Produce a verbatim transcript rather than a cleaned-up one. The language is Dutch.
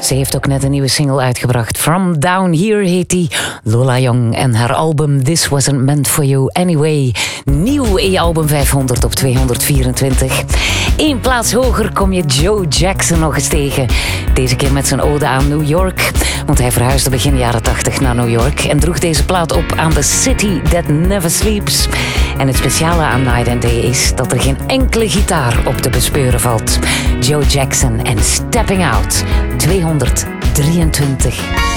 Ze heeft ook net een nieuwe single uitgebracht. From Down Here heet die. Lola Young en haar album This Wasn't Meant For You Anyway. Nieuw in je album vijfhonderd op tweehonderdvierentwintig. Eén plaats hoger kom je Joe Jackson nog eens tegen. Deze keer met zijn ode aan New York. Want hij verhuisde begin jaren tachtig naar New York en droeg deze plaat op aan The City That Never Sleeps. En het speciale aan Night and Day is dat er geen enkele gitaar op te bespeuren valt. Joe Jackson en Stepping Out, tweehonderddrieëntwintig.